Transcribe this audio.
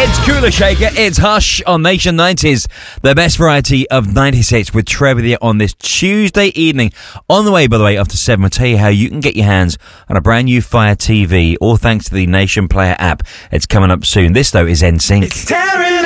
It's Cooler Shaker, it's Hush on Nation 90s, the best variety of 96 with Trevor there on this Tuesday evening. On the way, by the way, after 7, we'll tell you how you can get your hands on a brand new Fire TV, all thanks to the Nation Player app. It's coming up soon. This, though, is NSYNC.